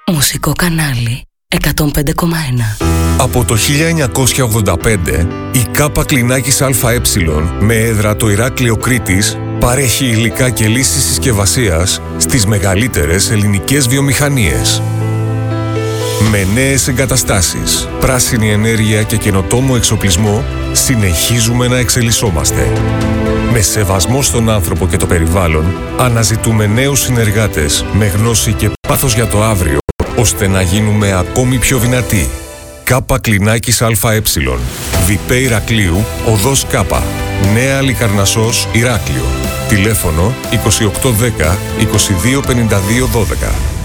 Μουσικό κανάλι 105,1. Από το 1985, η ΚΑΠΑ Κλινάκης ΑΕ με έδρα το Ηράκλειο Κρήτης παρέχει υλικά και λύσεις συσκευασίας στις μεγαλύτερες ελληνικές βιομηχανίες. Με νέες εγκαταστάσεις, πράσινη ενέργεια και καινοτόμο εξοπλισμό, συνεχίζουμε να εξελισσόμαστε. Με σεβασμό στον άνθρωπο και το περιβάλλον, αναζητούμε νέους συνεργάτες με γνώση και πάθος για το αύριο, ώστε να γίνουμε ακόμη πιο δυνατοί. ΚΑΠΑ Κλινάκης ΑΕ, ΒΠ Ηρακλείου, Οδός ΚΑΠΑ, Νέα Λικαρνασσός, Ηράκλειο. Τηλέφωνο 2810 2252 12.